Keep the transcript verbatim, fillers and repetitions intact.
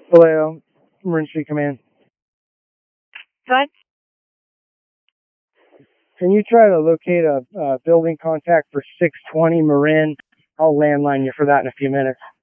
Vallejo, Emergency Command. Good. Can you try to locate a, a building contact for six twenty Marin? I'll landline you for that in a few minutes.